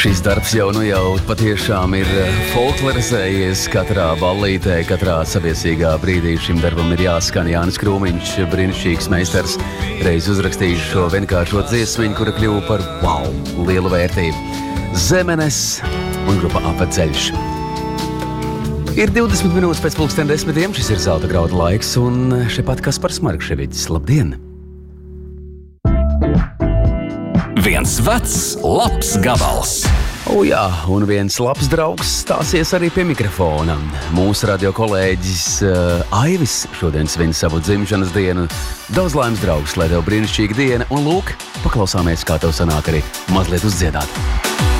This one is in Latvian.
Šis darbs jau patiešām ir folklorizējies katrā ballītē, katrā saviesīgā brīdī. Šim darbam ir jāskan. Jānis Krūmiņš, brīnišķīgs meistars, reiz uzrakstījis šo vienkāršo dziesmiņu, kura kļuva par lielu vērtību. Zemenes un grupa Apveceļš. Ir 20 minūtes pēc 10:10. Šis ir Zelta grauda laiks, un šepat Kaspars Markševiķis. Labdien! Viens vecs, labs gabals. Jā, un viens labs draugs stāsies arī pie mikrofona. Mūsu radio kolēģis Aivis šodien svin savu dzimšanas dienu. Daudz laimes, draugs, lai tev brīnišķīga diena, un lūk, paklausāmies, kā tev sanāk arī mazliet uzdziedāt.